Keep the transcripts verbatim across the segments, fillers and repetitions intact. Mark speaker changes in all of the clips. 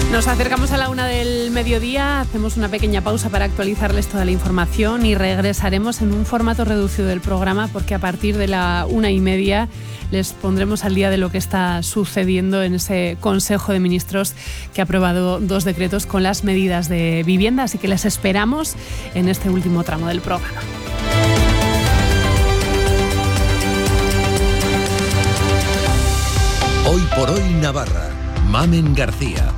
Speaker 1: Nos acercamos a la una del mediodía, hacemos una pequeña pausa para actualizarles toda la información y regresaremos en un formato reducido del programa porque a partir de la una y media les pondremos al día de lo que está sucediendo en ese Consejo de Ministros que ha aprobado dos decretos con las medidas de vivienda, así que les esperamos en este último tramo del programa.
Speaker 2: Hoy por hoy Navarra, Mamen García.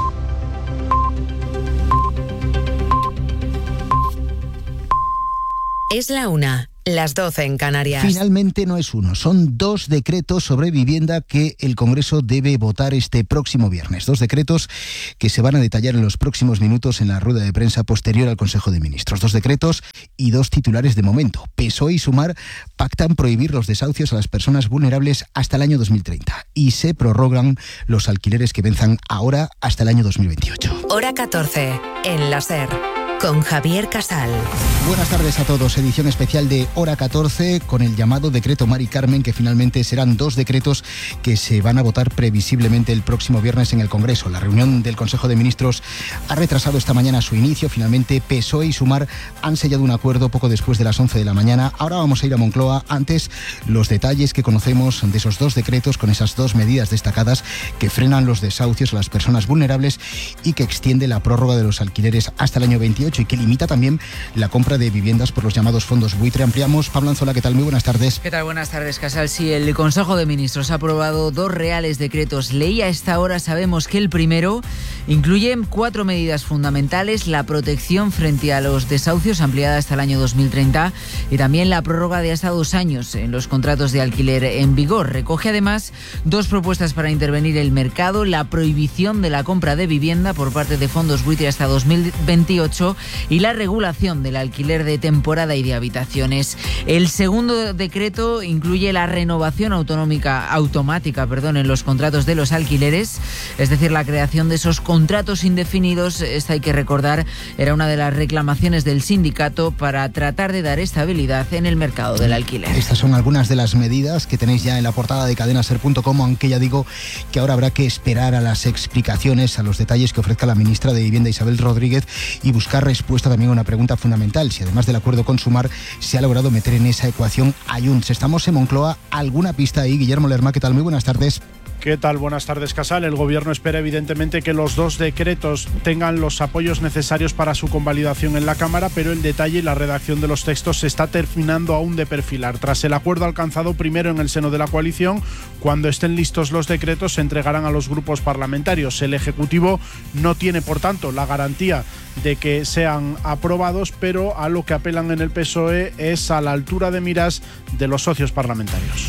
Speaker 3: Es la una, las doce en Canarias.
Speaker 4: Finalmente no es uno, son dos decretos sobre vivienda que el Congreso debe votar este próximo viernes. Dos decretos que se van a detallar en los próximos minutos en la rueda de prensa posterior al Consejo de Ministros. Dos decretos y dos titulares de momento. P S O E y Sumar pactan prohibir los desahucios a las personas vulnerables hasta el año dos mil treinta y se prorrogan los alquileres que venzan ahora hasta el año dos mil veintiocho.
Speaker 3: Hora catorce, en la SER. Con Javier Casal.
Speaker 4: Buenas tardes a todos. Edición especial de Hora catorce con el llamado Decreto Mari Carmen, que finalmente serán dos decretos que se van a votar previsiblemente el próximo viernes en el Congreso. La reunión del Consejo de Ministros ha retrasado esta mañana su inicio. Finalmente P S O E y Sumar han sellado un acuerdo poco después de las once de la mañana. Ahora vamos a ir a Moncloa. Antes, los detalles que conocemos de esos dos decretos con esas dos medidas destacadas que frenan los desahucios a las personas vulnerables y que extiende la prórroga de los alquileres hasta el año veintiocho y que limita también la compra de viviendas por los llamados fondos buitre. Ampliamos. Pablo Anzola, ¿qué tal? Muy buenas tardes.
Speaker 5: ¿Qué tal? Buenas tardes, Casal. Sí, el Consejo de Ministros ha aprobado dos reales decretos ley. A esta hora sabemos que el primero incluye cuatro medidas fundamentales: la protección frente a los desahucios ampliada hasta el año dos mil treinta y también la prórroga de hasta dos años en los contratos de alquiler en vigor. Recoge además dos propuestas para intervenir el mercado: la prohibición de la compra de vivienda por parte de fondos buitre hasta dos mil veintiocho y la regulación del alquiler de temporada y de habitaciones. El segundo decreto incluye la renovación autonómica, automática perdón, en los contratos de los alquileres, es decir, la creación de esos contratos indefinidos. Esta, hay que recordar, era una de las reclamaciones del sindicato para tratar de dar estabilidad en el mercado del alquiler.
Speaker 4: Estas son algunas de las medidas que tenéis ya en la portada de cadena ser punto com, aunque ya digo que ahora habrá que esperar a las explicaciones, a los detalles que ofrezca la ministra de Vivienda, Isabel Rodríguez, y buscar respuesta también a una pregunta fundamental: si además del acuerdo con Sumar se ha logrado meter en esa ecuación a Junts. Estamos en Moncloa. ¿Alguna pista ahí? Guillermo Lerma, ¿qué tal? Muy buenas tardes.
Speaker 6: ¿Qué tal? Buenas tardes, Casal. El Gobierno espera evidentemente que los dos decretos tengan los apoyos necesarios para su convalidación en la Cámara, pero el detalle y la redacción de los textos se está terminando aún de perfilar. Tras el acuerdo alcanzado primero en el seno de la coalición, cuando estén listos los decretos se entregarán a los grupos parlamentarios. El Ejecutivo no tiene, por tanto, la garantía de que sean aprobados, pero a lo que apelan en el P S O E es a la altura de miras de los socios parlamentarios.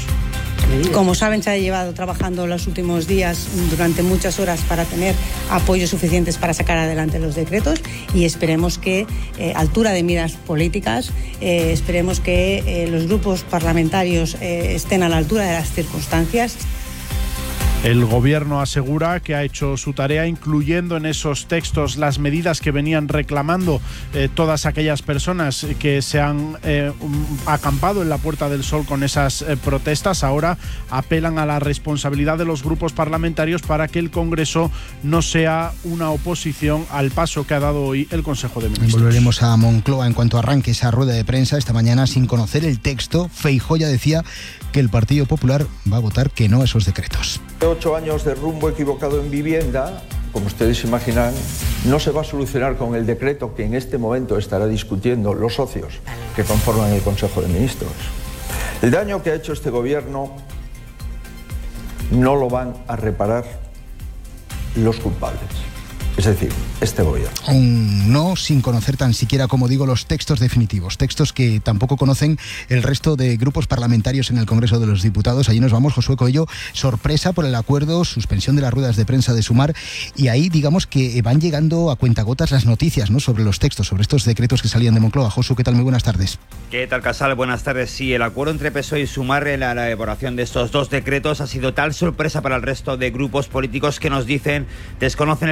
Speaker 7: Como saben, se ha llevado trabajando los últimos días durante muchas horas para tener apoyos suficientes para sacar adelante los decretos y esperemos que, eh, altura de miras políticas, eh, esperemos que eh, los grupos parlamentarios eh, estén a la altura de las circunstancias.
Speaker 6: El Gobierno asegura que ha hecho su tarea, incluyendo en esos textos las medidas que venían reclamando eh, todas aquellas personas que se han eh, acampado en la Puerta del Sol con esas eh, protestas. Ahora apelan a la responsabilidad de los grupos parlamentarios para que el Congreso no sea una oposición al paso que ha dado hoy el Consejo de Ministros.
Speaker 4: Volveremos a Moncloa en cuanto arranque esa rueda de prensa. Esta mañana, sin conocer el texto, Feijóo ya decía que el Partido Popular va a votar que no a esos decretos.
Speaker 8: Ocho años de rumbo equivocado en vivienda, como ustedes imaginan, no se va a solucionar con el decreto que en este momento estará discutiendo los socios que conforman el Consejo de Ministros. El daño que ha hecho este gobierno no lo van a reparar los culpables. Es decir, este gobierno.
Speaker 4: Un no sin conocer tan siquiera, como digo, los textos definitivos. Textos que tampoco conocen el resto de grupos parlamentarios en el Congreso de los Diputados. Allí nos vamos, Josué Coello. Sorpresa por el acuerdo, suspensión de las ruedas de prensa de Sumar. Y ahí, digamos que van llegando a cuentagotas las noticias, ¿no?, sobre los textos, sobre estos decretos que salían de Moncloa. Josu, ¿qué tal? Muy buenas tardes.
Speaker 9: ¿Qué tal, Casal? Buenas tardes. Sí, el acuerdo entre P S O E y Sumar en la elaboración de estos dos decretos ha sido tal sorpresa para el resto de grupos políticos que nos dicen desconocen el contenido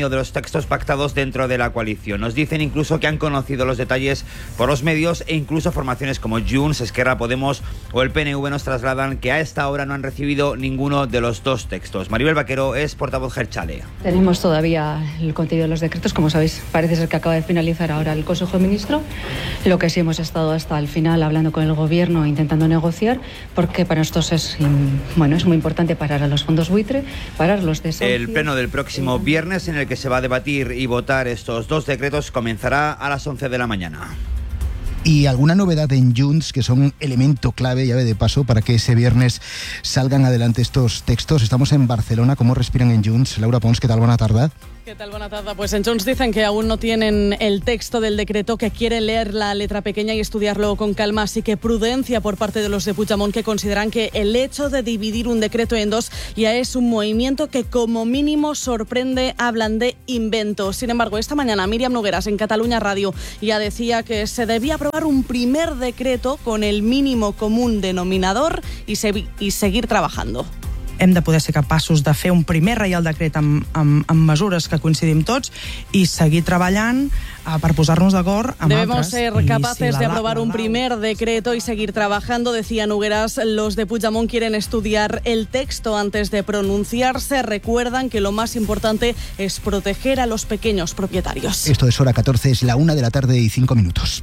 Speaker 9: de los textos pactados dentro de la coalición. Nos dicen incluso que han conocido los detalles por los medios e incluso formaciones como Junts, Esquerra, Podemos o el P N V nos trasladan que a esta hora no han recibido ninguno de los dos textos. Maribel Vaquero es portavoz Jeltzale.
Speaker 10: Tenemos todavía el contenido de los decretos, como sabéis, parece ser que acaba de finalizar ahora el Consejo de Ministros. Lo que sí hemos estado hasta el final hablando con el Gobierno, intentando negociar, porque para nosotros es, bueno, es muy importante parar a los fondos buitre, parar los desahucios.
Speaker 9: El pleno del próximo viernes, en el que se va a debatir y votar estos dos decretos, comenzará a las once de la mañana.
Speaker 4: Y alguna novedad en Junts, que son elemento clave, llave de paso, para que ese viernes salgan adelante estos textos. Estamos en Barcelona. ¿Cómo respiran en Junts? Laura Pons, ¿qué tal? Buena tarde.
Speaker 11: ¿Qué tal? Buena tarde. Pues en Junts dicen que aún no tienen el texto del decreto, que quieren leer la letra pequeña y estudiarlo con calma, así que prudencia por parte de los de Puigdemont, que consideran que el hecho de dividir un decreto en dos ya es un movimiento que como mínimo sorprende. Hablan de invento. Sin embargo, esta mañana Míriam Nogueras en Catalunya Radio ya decía que se debía aprobar un primer decreto con el mínimo común denominador y, se, y seguir trabajando.
Speaker 12: Hem de poder ser capaços de fer un primer reial decret amb, amb, amb mesures que coincidim tots i seguir treballant uh, per posar-nos d'acord amb
Speaker 11: Debemos
Speaker 12: altres.
Speaker 11: ser capaces
Speaker 12: si
Speaker 11: de aprobar un primer decreto y seguir trabajando, decía Nogueras. Los de Puigdemont quieren estudiar el texto antes de pronunciarse. Recuerdan que lo más importante es proteger a los pequeños propietarios.
Speaker 4: Esto es Hora catorce, es la una de la tarde y cinco minutos.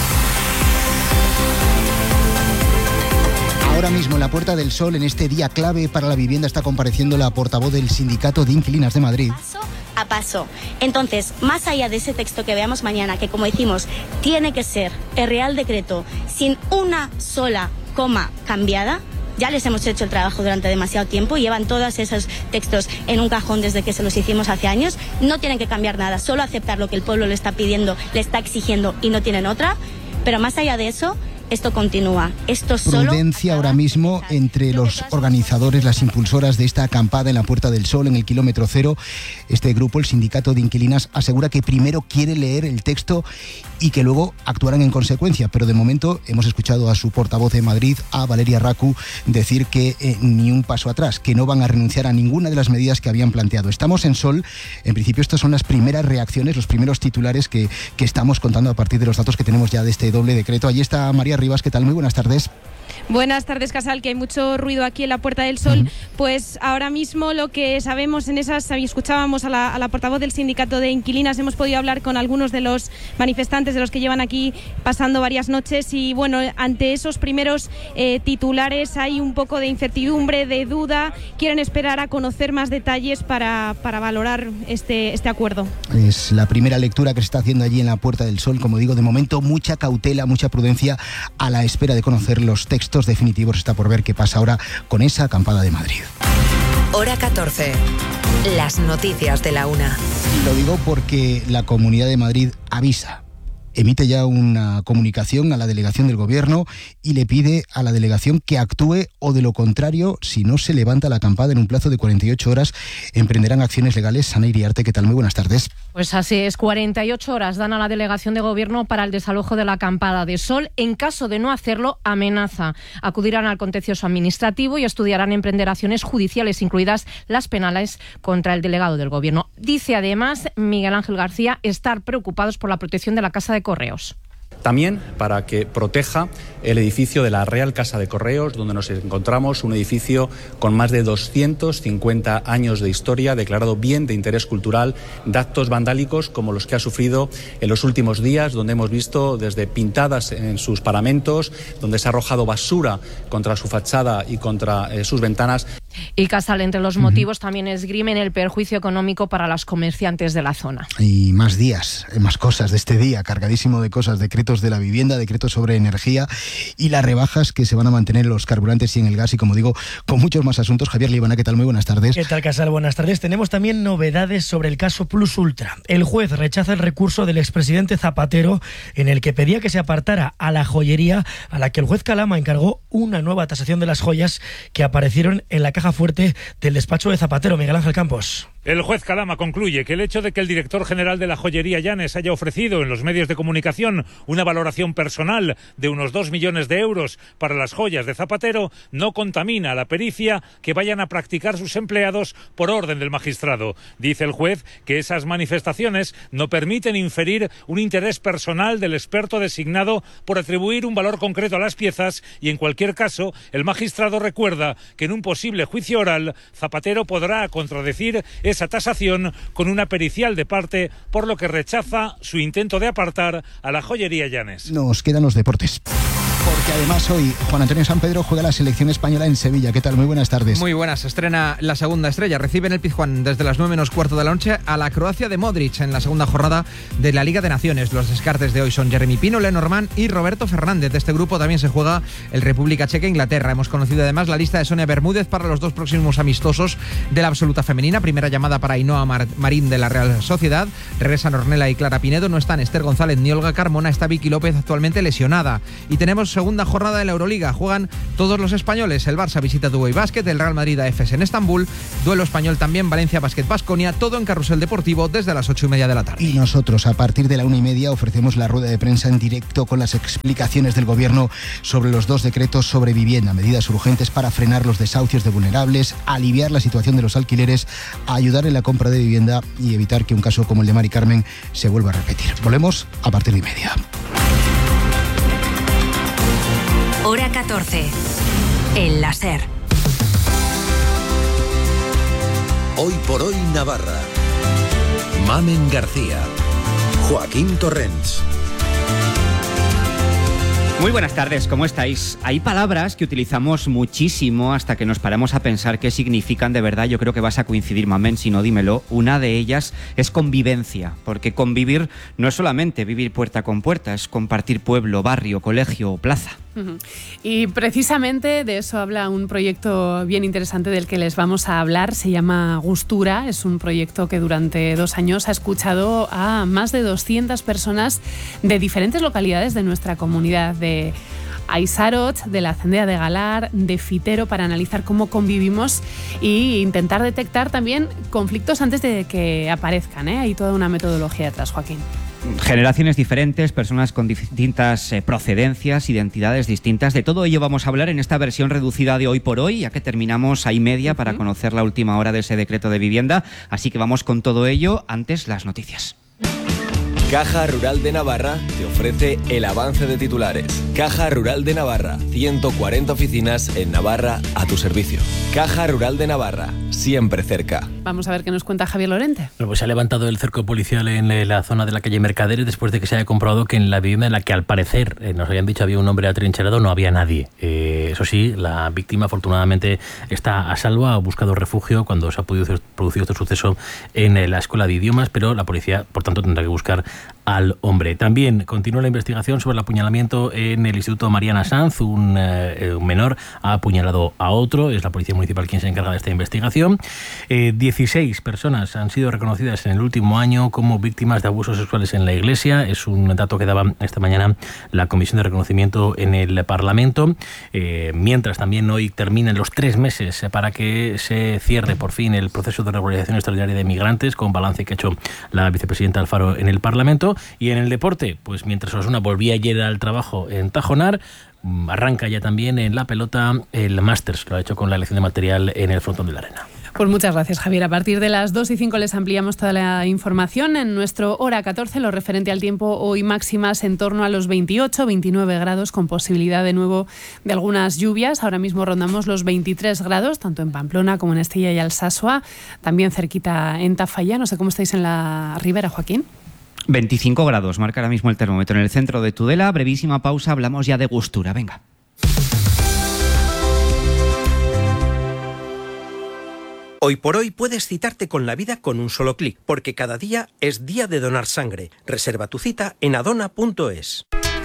Speaker 4: Ahora mismo en la Puerta del Sol, en este día clave para la vivienda, está compareciendo la portavoz del Sindicato de Inquilinas de Madrid.
Speaker 13: Paso a paso. Entonces, más allá de ese texto que veamos mañana, que como decimos, tiene que ser el Real Decreto sin una sola coma cambiada, ya les hemos hecho el trabajo durante demasiado tiempo, llevan todos esos textos en un cajón desde que se los hicimos hace años, no tienen que cambiar nada, solo aceptar lo que el pueblo le está pidiendo, le está exigiendo y no tienen otra, pero más allá de eso, esto continúa. Esto solo
Speaker 4: Prudencia ahora mismo entre los organizadores, las impulsoras de esta acampada en la Puerta del Sol, en el kilómetro cero. Este grupo, el Sindicato de Inquilinas, asegura que primero quiere leer el texto y que luego actuarán en consecuencia. Pero de momento hemos escuchado a su portavoz de Madrid, a Valeria Racu, decir que eh, ni un paso atrás, que no van a renunciar a ninguna de las medidas que habían planteado. Estamos en Sol. En principio estas son las primeras reacciones, los primeros titulares que, que estamos contando a partir de los datos que tenemos ya de este doble decreto. Allí está María Rivas, ¿qué tal? Muy buenas tardes.
Speaker 14: Buenas tardes, Casal, que hay mucho ruido aquí en la Puerta del Sol. Uh-huh. Pues ahora mismo lo que sabemos en esas, escuchábamos a la, a la portavoz del Sindicato de Inquilinas, hemos podido hablar con algunos de los manifestantes, de los que llevan aquí pasando varias noches y bueno, ante esos primeros eh, titulares hay un poco de incertidumbre, de duda, quieren esperar a conocer más detalles para, para valorar este, este acuerdo.
Speaker 4: Es la primera lectura que se está haciendo allí en la Puerta del Sol, como digo, de momento mucha cautela, mucha prudencia a la espera de conocer los textos definitivos. Está por ver qué pasa ahora con esa acampada de Madrid.
Speaker 3: Hora catorce. Las noticias de la una.
Speaker 4: Lo digo porque la Comunidad de Madrid avisa. Emite ya una comunicación a la delegación del Gobierno y le pide a la delegación que actúe o de lo contrario, si no se levanta la acampada en un plazo de cuarenta y ocho horas, emprenderán acciones legales. Ana Iriarte, ¿qué tal? Muy buenas tardes.
Speaker 15: Pues así es, cuarenta y ocho horas dan a la delegación de Gobierno para el desalojo de la acampada de Sol. En caso de no hacerlo, amenaza. Acudirán al contencioso administrativo y estudiarán emprender acciones judiciales, incluidas las penales, contra el delegado del Gobierno. Dice además Miguel Ángel García estar preocupados por la protección de la Casa de Correos.
Speaker 16: También para que proteja el edificio de la Real Casa de Correos, donde nos encontramos, un edificio con más de doscientos cincuenta años de historia, declarado bien de interés cultural, de actos vandálicos como los que ha sufrido en los últimos días, donde hemos visto desde pintadas en sus paramentos, donde se ha arrojado basura contra su fachada y contra eh, sus ventanas.
Speaker 15: Y Casal, entre los motivos, uh-huh. también esgrimen el perjuicio económico para los comerciantes de la zona.
Speaker 4: Y más días, más cosas de este día, cargadísimo de cosas, decretos de la vivienda, decretos sobre energía y las rebajas que se van a mantener en los carburantes y en el gas y, como digo, con muchos más asuntos. Javier Libana, ¿qué tal? Muy buenas tardes.
Speaker 17: ¿Qué tal, Casal? Buenas tardes. Tenemos también novedades sobre el caso Plus Ultra. El juez rechaza el recurso del expresidente Zapatero en el que pedía que se apartara a la joyería a la que el juez Calama encargó una nueva tasación de las joyas que aparecieron en la caja fuerte del despacho de Zapatero. Miguel Ángel Campos.
Speaker 18: El juez Calama concluye que el hecho de que el director general de la joyería Llanes haya ofrecido en los medios de comunicación una valoración personal de unos dos millones de euros para las joyas de Zapatero no contamina la pericia que vayan a practicar sus empleados por orden del magistrado. Dice el juez que esas manifestaciones no permiten inferir un interés personal del experto designado por atribuir un valor concreto a las piezas y, en cualquier caso, el magistrado recuerda que en un posible juicio oral Zapatero podrá contradecir esa tasación con una pericial de parte, por lo que rechaza su intento de apartar a la joyería Llanes.
Speaker 4: Nos quedan los deportes. Porque además hoy Juan Antonio Sampedro juega la selección española en Sevilla. ¿Qué tal? Muy buenas tardes.
Speaker 19: Muy buenas. Estrena la segunda estrella. Recibe en el Pizjuán desde las nueve menos cuarto de la noche a la Croacia de Modric en la segunda jornada de la Liga de Naciones. Los descartes de hoy son Jeremy Pino, Lenormand y Roberto Fernández. De este grupo también se juega el República Checa e Inglaterra. Hemos conocido además la lista de Sonia Bermúdez para los dos próximos amistosos de la absoluta femenina. Primera llamada para Ainhoa Mar- Marín de la Real Sociedad. Regresan Ornella y Clara Pinedo. No están Esther González ni Olga Carmona. Está Vicky López, actualmente lesionada. Y tenemos segunda jornada de la Euroliga. Juegan todos los españoles. El Barça visita Dubai Basket, el Real Madrid a Efes en Estambul. Duelo español también, Valencia Basket Baskonia. Todo en Carrusel Deportivo desde las ocho y media de la tarde.
Speaker 4: Y nosotros a partir de la una y media ofrecemos la rueda de prensa en directo con las explicaciones del Gobierno sobre los dos decretos sobre vivienda, medidas urgentes para frenar los desahucios de vulnerables, aliviar la situación de los alquileres, ayudar en la compra de vivienda y evitar que un caso como el de Mari Carmen se vuelva a repetir. Volvemos a partir de y media.
Speaker 3: Hora catorce. En la SER.
Speaker 2: Hoy por hoy Navarra. Mamen García. Joaquín Torrents.
Speaker 20: Muy buenas tardes, ¿cómo estáis? Hay palabras que utilizamos muchísimo hasta que nos paramos a pensar qué significan de verdad. Yo creo que vas a coincidir, Mamen, si no, dímelo. Una de ellas es convivencia, porque convivir no es solamente vivir puerta con puerta, es compartir pueblo, barrio, colegio o plaza.
Speaker 1: Uh-huh. Y precisamente de eso habla un proyecto bien interesante del que les vamos a hablar. Se llama Gustura. Es un proyecto que durante dos años ha escuchado a más de doscientas personas de diferentes localidades de nuestra comunidad, de Aizarot, de la Cendea de Galar, de Fitero, para analizar cómo convivimos e intentar detectar también conflictos antes de que aparezcan, ¿eh? Hay toda una metodología detrás, Joaquín.
Speaker 20: Generaciones diferentes, personas con distintas eh, procedencias, identidades distintas. De todo ello vamos a hablar en esta versión reducida de Hoy por Hoy, ya que terminamos a y media para conocer la última hora de ese decreto de vivienda. Así que vamos con todo ello. Antes, las noticias.
Speaker 21: Caja Rural de Navarra te ofrece el avance de titulares. Caja Rural de Navarra, ciento cuarenta oficinas en Navarra a tu servicio. Caja Rural de Navarra, siempre cerca.
Speaker 1: Vamos a ver qué nos cuenta Javier Lorente.
Speaker 22: Bueno, pues se ha levantado el cerco policial en la zona de la calle Mercaderes después de que se haya comprobado que en la vivienda en la que al parecer eh, nos habían dicho había un hombre atrincherado, no había nadie. Eh, eso sí, la víctima afortunadamente está a salvo, ha buscado refugio cuando se ha podido, producido este suceso en la escuela de idiomas, pero la policía, por tanto, tendrá que buscar al hombre. También continúa la investigación sobre el apuñalamiento en el Instituto Mariana Sanz. Un, eh, un menor ha apuñalado a otro. Es la Policía Municipal quien se encarga de esta investigación. Eh, dieciséis personas han sido reconocidas en el último año como víctimas de abusos sexuales en la Iglesia. Es un dato que daba esta mañana la Comisión de Reconocimiento en el Parlamento. Eh, mientras también hoy terminan los tres meses para que se cierre por fin el proceso de regularización extraordinaria de migrantes, con balance que ha hecho la vicepresidenta Alfaro en el Parlamento. Y en el deporte, pues mientras Osasuna volvía ayer al trabajo en Tajonar, arranca ya también en la pelota el Masters. Lo ha hecho con la elección de material en el frontón de la arena.
Speaker 1: Pues muchas gracias, Javier. A partir de las dos y cinco les ampliamos toda la información. En nuestro Hora catorce, lo referente al tiempo, hoy máximas en torno a los veintiocho, veintinueve grados, con posibilidad de nuevo de algunas lluvias. Ahora mismo rondamos los veintitrés grados, tanto en Pamplona como en Estella y Alsasua, también cerquita en Tafalla. No sé cómo estáis en la Ribera, Joaquín.
Speaker 20: veinticinco grados, marca ahora mismo el termómetro en el centro de Tudela. Brevísima pausa, hablamos ya de Gustura. Venga.
Speaker 23: Hoy por hoy puedes citarte con la vida con un solo clic, porque cada día es día de donar sangre. Reserva tu cita en adona punto es.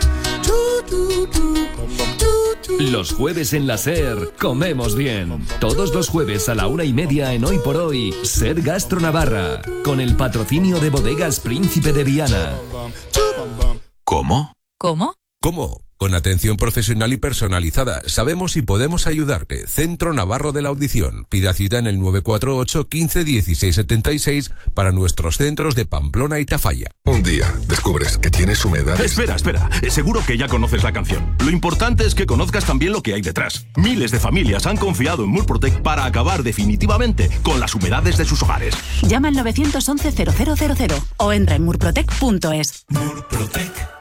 Speaker 24: Los jueves en la SER comemos bien. Todos los jueves a la una y media en Hoy por Hoy, SER Gastro Navarra, con el patrocinio de Bodegas Príncipe de Viana.
Speaker 2: ¿Cómo?
Speaker 3: ¿Cómo?
Speaker 2: ¿Cómo?
Speaker 5: Con atención profesional y personalizada, sabemos si podemos ayudarte. Centro Navarro de la Audición. Pida cita en el nueve cuatro ocho, quince, dieciséis setenta y seis para nuestros centros de Pamplona y Tafalla.
Speaker 6: Un día descubres que tienes humedades.
Speaker 7: Espera, espera. Seguro que ya conoces la canción. Lo importante es que conozcas también lo que hay detrás. Miles de familias han confiado en Murprotec para acabar definitivamente con las humedades de sus hogares.
Speaker 8: Llama al nueve once cero cero cero cero o entra en murprotec punto es.
Speaker 7: Murprotec.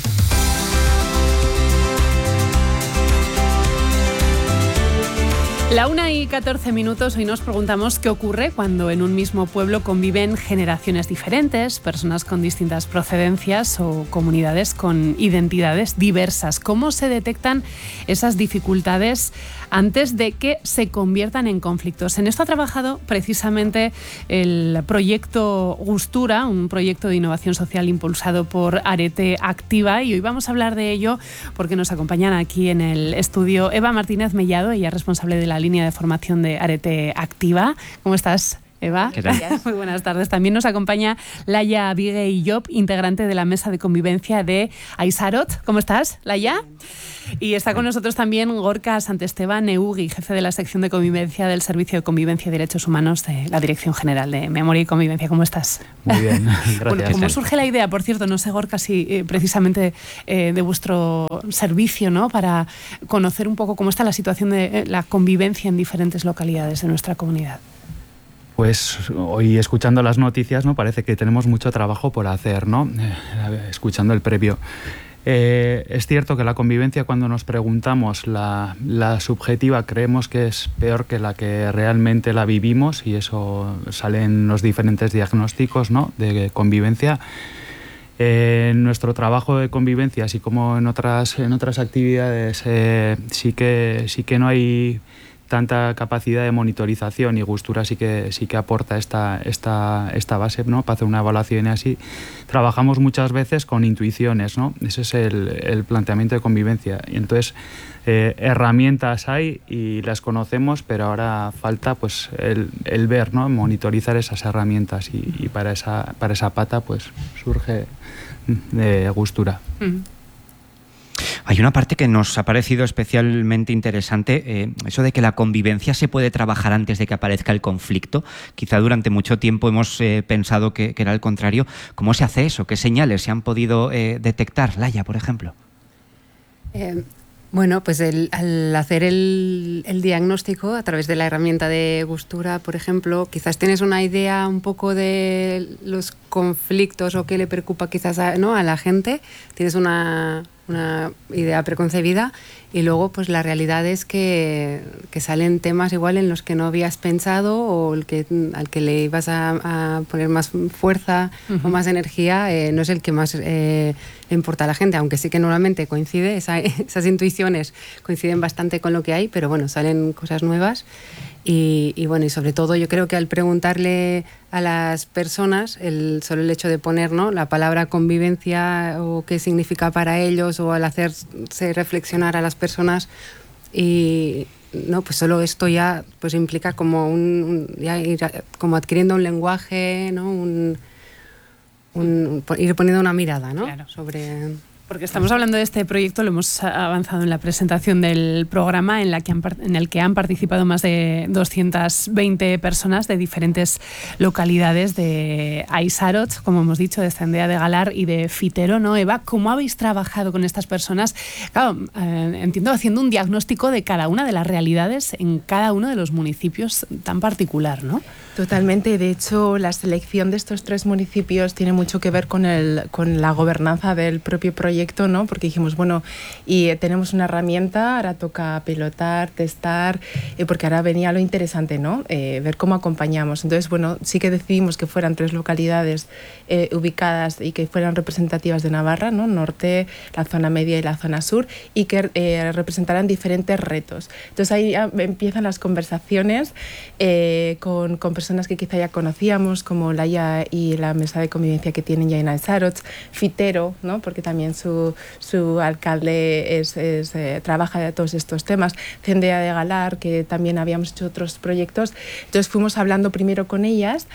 Speaker 1: La una y catorce minutos, hoy nos preguntamos qué ocurre cuando en un mismo pueblo conviven generaciones diferentes, personas con distintas procedencias o comunidades con identidades diversas. ¿Cómo se detectan esas dificultades antes de que se conviertan en conflictos? En esto ha trabajado precisamente el proyecto Gustura, un proyecto de innovación social impulsado por Arete Activa, y hoy vamos a hablar de ello porque nos acompañan aquí en el estudio Eva Martínez Mellado, ella es responsable de la línea de formación de Arete Activa. ¿Cómo estás, Eva?
Speaker 20: ¿Qué tal?
Speaker 1: Muy buenas tardes. También nos acompaña Laia Bigué Job, integrante de la mesa de convivencia de Aizarot. ¿Cómo estás, Laia? Y está con nosotros también Gorka Santesteban Eugui, jefe de la sección de convivencia del Servicio de Convivencia y Derechos Humanos de la Dirección General de Memoria y Convivencia. ¿Cómo estás?
Speaker 25: Muy bien, gracias.
Speaker 1: Bueno, ¿cómo surge la idea? Por cierto, no sé, Gorka, si eh, precisamente eh, de vuestro servicio, ¿no?, para conocer un poco cómo está la situación de eh, la convivencia en diferentes localidades de nuestra comunidad.
Speaker 25: Pues hoy, escuchando las noticias, ¿no?, parece que tenemos mucho trabajo por hacer, ¿no? Eh, escuchando el previo. Eh, es cierto que la convivencia, cuando nos preguntamos la, la subjetiva, creemos que es peor que la que realmente la vivimos, y eso sale en los diferentes diagnósticos, ¿no?, de convivencia. Eh, en nuestro trabajo de convivencia, así como en otras, en otras actividades, eh, sí que, sí que no hay tanta capacidad de monitorización, y Gustura sí que sí que aporta esta, esta, esta base, ¿no?, para hacer una evaluación, y así trabajamos muchas veces con intuiciones, ¿no? Ese es el, el planteamiento de convivencia. Y entonces eh, herramientas hay y las conocemos, pero ahora falta pues el, el ver, ¿no?, monitorizar esas herramientas, y, y para esa para esa pata pues surge de Gustura.
Speaker 1: Mm.
Speaker 20: Hay una parte que nos ha parecido especialmente interesante, eh, eso de que la convivencia se puede trabajar antes de que aparezca el conflicto. Quizá durante mucho tiempo hemos eh, pensado que, que era el contrario. ¿Cómo se hace eso? ¿Qué señales se han podido eh, detectar? Laia, por ejemplo.
Speaker 26: Eh, bueno, pues el, al hacer el, el diagnóstico a través de la herramienta de Gustura, por ejemplo, quizás tienes una idea un poco de los conflictos o qué le preocupa quizás a, ¿no?, a la gente. Tienes una... una idea preconcebida, y luego pues la realidad es que, que salen temas igual en los que no habías pensado, o el que, al que le ibas a, a poner más fuerza uh-huh. o más energía, eh, no es el que más eh, le importa a la gente, aunque sí que normalmente coincide, esa, esas intuiciones coinciden bastante con lo que hay, pero bueno, salen cosas nuevas. Y, y bueno, y sobre todo yo creo que al preguntarle a las personas, el, solo el hecho de poner, ¿no?, la palabra convivencia o qué significa para ellos, o al hacerse reflexionar a las personas, y no, pues solo esto ya pues implica como un, un ya ir como adquiriendo un lenguaje, ¿no?, un, un, un ir poniendo una mirada, ¿no?,
Speaker 1: claro,
Speaker 26: sobre...
Speaker 1: Porque estamos hablando de este proyecto, lo hemos avanzado en la presentación del programa, en, la que han, en el que han participado más de doscientas veinte personas de diferentes localidades de Aizarot, como hemos dicho, de Zendea de Galar y de Fitero, ¿no, Eva? ¿Cómo habéis trabajado con estas personas? Claro, eh, entiendo, haciendo un diagnóstico de cada una de las realidades en cada uno de los municipios tan particular, ¿no?
Speaker 27: Totalmente. De hecho, la selección de estos tres municipios tiene mucho que ver con, el, con la gobernanza del propio proyecto, ¿no? Porque dijimos, bueno, y tenemos una herramienta, ahora toca pilotar, testar, eh, porque ahora venía lo interesante, ¿no? Eh, ver cómo acompañamos. Entonces, bueno, sí que decidimos que fueran tres localidades eh, ubicadas y que fueran representativas de Navarra, ¿no? Norte, la zona media y la zona sur, y que eh, representaran diferentes retos. Entonces ahí empiezan las conversaciones eh, con, con personas personas que quizá ya conocíamos, como Laia y la mesa de convivencia que tienen ya en Aizarot, Fitero, ¿no?, porque también su, su alcalde es, es, eh, trabaja de todos estos temas, Zendea de Galar, que también habíamos hecho otros proyectos. Entonces fuimos hablando primero con ellas,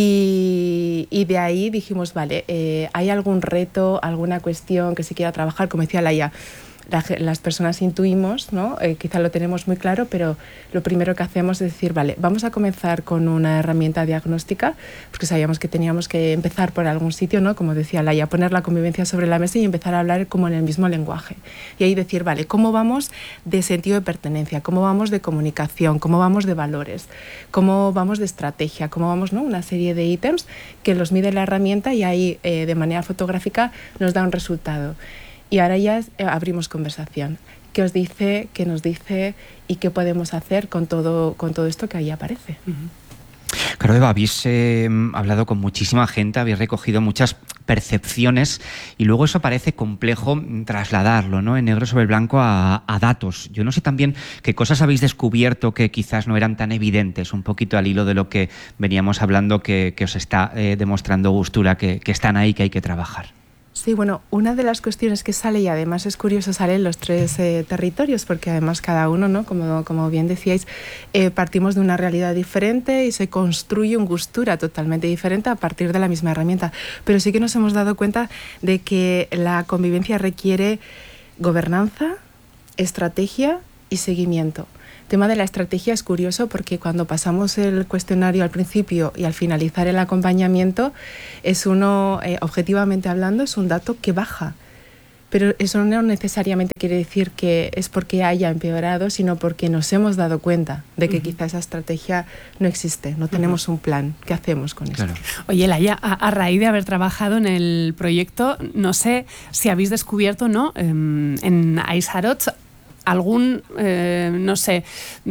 Speaker 27: y, y de ahí dijimos, vale, eh, ¿hay algún reto, alguna cuestión que se quiera trabajar? Como decía Laia, la, las personas intuimos, ¿no? Eh, quizá lo tenemos muy claro, pero lo primero que hacemos es decir, vale, vamos a comenzar con una herramienta diagnóstica, porque sabíamos que teníamos que empezar por algún sitio, ¿no? Como decía Laia, poner la convivencia sobre la mesa y empezar a hablar como en el mismo lenguaje. Y ahí decir, vale, ¿cómo vamos de sentido de pertenencia? ¿Cómo vamos de comunicación? ¿Cómo vamos de valores? ¿Cómo vamos de estrategia? ¿Cómo vamos, ¿no? Una serie de ítems que los mide la herramienta y ahí eh, de manera fotográfica nos da un resultado. Y ahora ya eh, abrimos conversación. ¿Qué os dice, qué nos dice y qué podemos hacer con todo, con todo esto que ahí aparece? Uh-huh.
Speaker 20: Claro, Eva, habéis eh, hablado con muchísima gente, habéis recogido muchas percepciones y luego eso parece complejo trasladarlo, ¿no? En negro sobre blanco a, a datos. Yo no sé también qué cosas habéis descubierto que quizás no eran tan evidentes, un poquito al hilo de lo que veníamos hablando que, que os está eh, demostrando Gustura, que, que están ahí, que hay que trabajar.
Speaker 27: Sí, bueno, una de las cuestiones que sale, y además es curioso, sale en los tres eh, territorios, porque además cada uno, ¿no? como, como bien decíais, eh, partimos de una realidad diferente y se construye un Gustura totalmente diferente a partir de la misma herramienta. Pero sí que nos hemos dado cuenta de que la convivencia requiere gobernanza, estrategia y seguimiento. El tema de la estrategia es curioso porque cuando pasamos el cuestionario al principio y al finalizar el acompañamiento, es uno, eh, objetivamente hablando, es un dato que baja. Pero eso no necesariamente quiere decir que es porque haya empeorado, sino porque nos hemos dado cuenta de que uh-huh. quizá esa estrategia no existe, no tenemos uh-huh. un plan. ¿Qué hacemos con
Speaker 20: claro.
Speaker 27: esto?
Speaker 1: Oye, Laia, a, a raíz de haber trabajado en el proyecto, no sé si habéis descubierto, ¿no? Eh, en Aizarotz, algún, eh, no sé,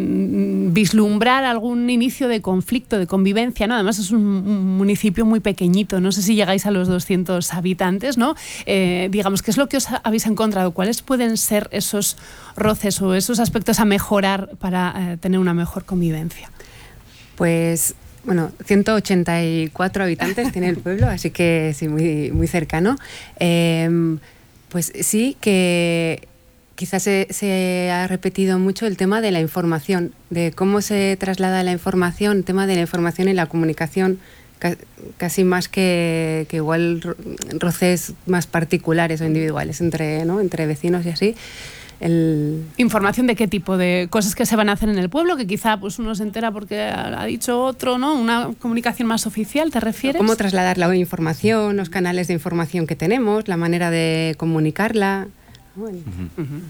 Speaker 1: vislumbrar algún inicio de conflicto, de convivencia, ¿no? Además es un, un municipio muy pequeñito, no sé si llegáis a los doscientos habitantes, ¿no? Eh, digamos, ¿qué es lo que os habéis encontrado? ¿Cuáles pueden ser esos roces o esos aspectos a mejorar para eh, tener una mejor convivencia?
Speaker 26: Pues, bueno, ciento ochenta y cuatro habitantes tiene el pueblo, así que sí, muy, muy cercano. Eh, pues sí que quizás se, se ha repetido mucho el tema de la información, de cómo se traslada la información, el tema de la información y la comunicación, ca casi más que, que igual roces más particulares o individuales entre, ¿no? entre vecinos y así. El...
Speaker 1: ¿Información de qué tipo? ¿De cosas que se van a hacer en el pueblo? Que quizá pues, uno se entera porque ha dicho otro, ¿no? ¿Una comunicación más oficial, te refieres?
Speaker 26: ¿Cómo trasladar la información, los canales de información que tenemos, la manera de comunicarla? Bueno.
Speaker 20: Uh-huh. Uh-huh.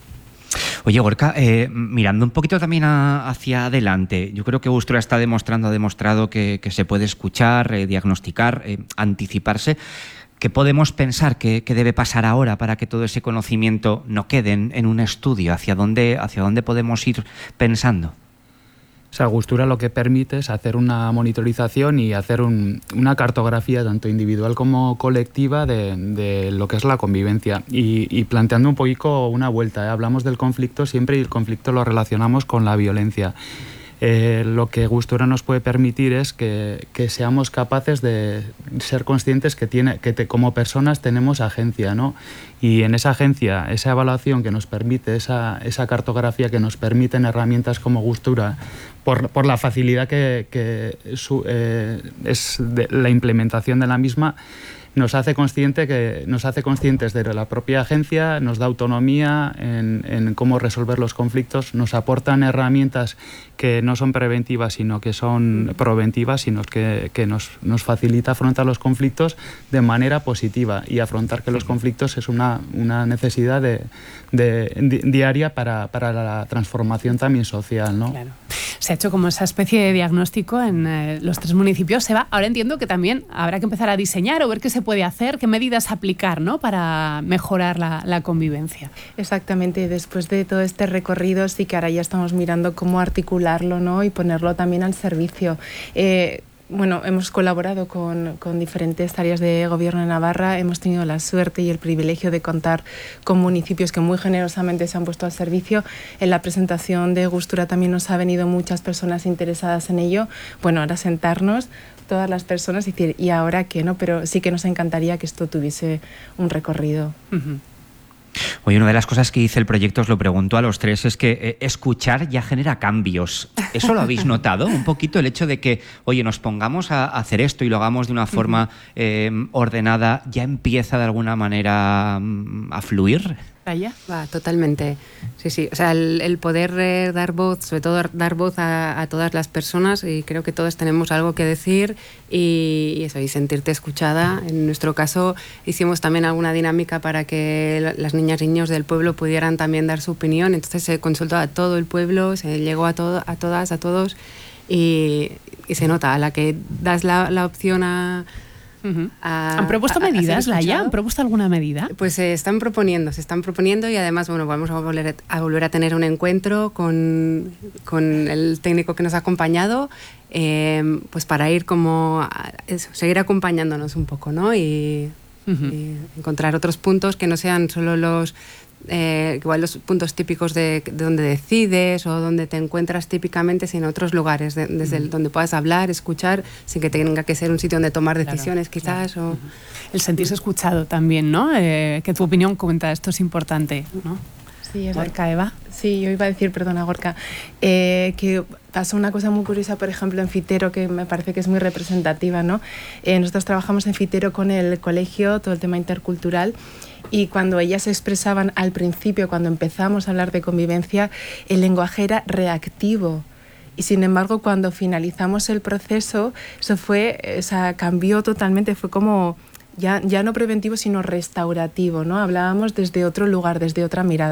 Speaker 20: Oye, Gorka, eh, mirando un poquito también a, hacia adelante, yo creo que Gustura está demostrando, ha demostrado que, que se puede escuchar, eh, diagnosticar, eh, anticiparse. ¿Qué podemos pensar que, que debe pasar ahora para que todo ese conocimiento no quede en, en un estudio? ¿Hacia dónde, hacia dónde podemos ir pensando?
Speaker 25: O sea, Gustura lo que permite es hacer una monitorización y hacer un, una cartografía tanto individual como colectiva de, de lo que es la convivencia y, y planteando un poquito una vuelta, ¿eh? Hablamos del conflicto siempre y el conflicto lo relacionamos con la violencia. Eh, lo que Gustura nos puede permitir es que, que seamos capaces de ser conscientes que, tiene, que te, como personas tenemos agencia, ¿no? Y en esa agencia, esa evaluación que nos permite, esa, esa cartografía que nos permiten herramientas como Gustura, por, por la facilidad que, que su, eh, es de la implementación de la misma, nos hace consciente que nos hace conscientes de la propia agencia, nos da autonomía en, en cómo resolver los conflictos, nos aportan herramientas que no son preventivas sino que son preventivas, sino que, que nos, nos facilita afrontar los conflictos de manera positiva y afrontar que los conflictos es una, una necesidad de, de, de, diaria para, para la transformación también social, ¿no?
Speaker 1: Claro. Se ha hecho como esa especie de diagnóstico en eh, los tres municipios. Seba, ahora entiendo que también habrá que empezar a diseñar o ver qué se puede hacer, qué medidas aplicar, ¿no? Para mejorar la, la convivencia.
Speaker 27: Exactamente, después de todo este recorrido sí que ahora ya estamos mirando cómo articularlo, ¿no? Y ponerlo también al servicio. Eh, Bueno, hemos colaborado con, con diferentes áreas de gobierno en Navarra, hemos tenido la suerte y el privilegio de contar con municipios que muy generosamente se han puesto al servicio. En la presentación de Gustura también nos ha venido muchas personas interesadas en ello. Bueno, ahora sentarnos todas las personas y decir, ¿y ahora qué? ¿No? Pero sí que nos encantaría que esto tuviese un recorrido.
Speaker 1: Uh-huh.
Speaker 20: Oye, una de las cosas que dice el proyecto, os lo pregunto a los tres, es que eh, escuchar ya genera cambios. ¿Eso lo habéis notado? Un poquito el hecho de que, oye, nos pongamos a hacer esto y lo hagamos de una forma eh, ordenada, ¿ya empieza de alguna manera a fluir?
Speaker 1: ¿Vaya?
Speaker 26: Va, totalmente. Sí, sí. O sea, el, el poder eh, dar voz, sobre todo dar voz a, a todas las personas, y creo que todos tenemos algo que decir y, y eso, y sentirte escuchada. En nuestro caso hicimos también alguna dinámica para que las niñas y niños del pueblo pudieran también dar su opinión. Entonces se consultó a todo el pueblo, se llegó a, todo, a todas, a todos, y, y se nota, a la que das la, la opción a...
Speaker 1: Uh-huh. A, ¿Han propuesto a, medidas, Laia? ¿Han propuesto alguna medida?
Speaker 26: Pues se eh, están proponiendo, se están proponiendo y además, bueno, vamos a volver a, volver a tener un encuentro con, con el técnico que nos ha acompañado, eh, pues para ir como, a, eso, seguir acompañándonos un poco, ¿no? Y, uh-huh. y encontrar otros puntos que no sean solo los... Eh, igual los puntos típicos de, de donde decides o donde te encuentras típicamente, sino otros lugares de, desde el, donde puedas hablar, escuchar, sin que tenga que ser un sitio donde tomar decisiones, claro, quizás. Claro. O...
Speaker 1: El sentirse escuchado también, ¿no? Eh, que tu opinión cuenta, esto es importante, ¿no?
Speaker 27: Sí, es
Speaker 1: Gorka, Eva.
Speaker 27: Sí, yo iba a decir, perdona, Gorka, eh, que pasó una cosa muy curiosa, por ejemplo, en Fitero, que me parece que es muy representativa, ¿no? Eh, nosotros trabajamos en Fitero con el colegio, todo el tema intercultural, y cuando ellas se expresaban al principio, cuando empezamos a hablar de convivencia, el lenguaje era reactivo. Y sin embargo, cuando finalizamos el proceso, eso fue, o sea, cambió totalmente, fue como ya, ya no preventivo, sino restaurativo, ¿no? Hablábamos desde otro lugar, desde otra mirada.